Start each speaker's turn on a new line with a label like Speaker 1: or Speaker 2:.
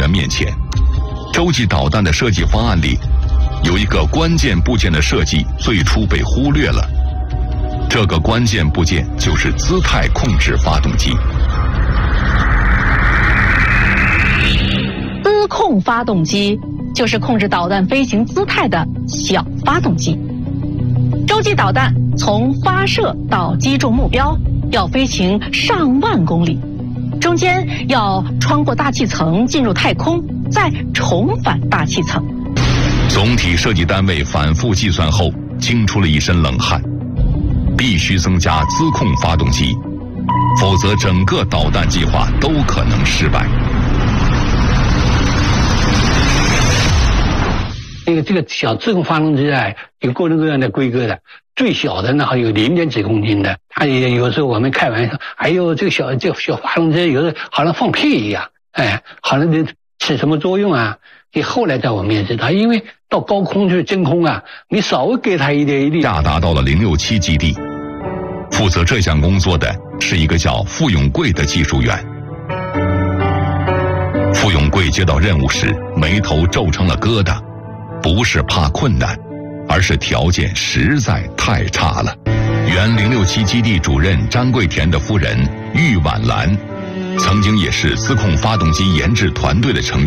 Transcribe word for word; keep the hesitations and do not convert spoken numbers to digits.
Speaker 1: 人面前，洲际导弹的设计方案里，有一个关键部件的设计最初被忽略了。这个关键部件就是姿态控制发动机。
Speaker 2: 姿控发动机就是控制导弹飞行姿态的小发动机。洲际导弹从发射到击中目标要飞行上万公里，中间要穿过大气层进入太空，再重返大气层。
Speaker 1: 总体设计单位反复计算后，惊出了一身冷汗。必须增加姿控发动机，否则整个导弹计划都可能失败。
Speaker 3: 这个这个小自控发动机啊，有各种各样的规格的，最小的呢还有零点几公斤的。它也有时候我们开玩笑，还有这个小这个小发动机，有的好像放屁一样，哎，好像这起什么作用啊？你后来在我们也知道，因为到高空去真空啊，你稍微给它一点一力。
Speaker 1: 下达到了零六七基地，负责这项工作的是一个叫傅永贵的技术员。傅永贵接到任务时，眉头皱成了疙瘩，不是怕困难，而是条件实在太差了。原零六七基地主任张桂田的夫人郁婉兰，曾经也是自控发动机研制团队的成员。